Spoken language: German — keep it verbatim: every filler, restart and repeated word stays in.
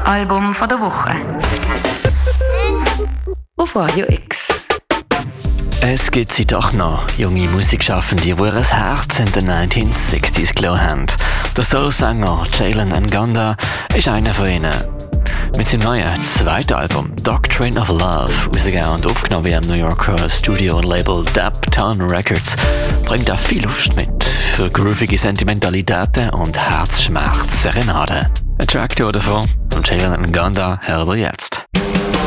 Album von der Woche. Auf Radio X. Es gibt sie doch noch, junge Musikschaffende, die ihr Herz in den neunzehnhundertsechziger gelassen haben. Der Soul-Sänger Jalen Ngonda ist einer von ihnen. Mit seinem neuen zweiten Album Doctrine of Love, rausgegeben und aufgenommen wie am New Yorker Studio und Label Daptown Records, bringt er viel Lust mit für groovige Sentimentalitäten und Herzschmerz-Serenaden. Ein Track davon von Jalen Ngonda hört ihr jetzt.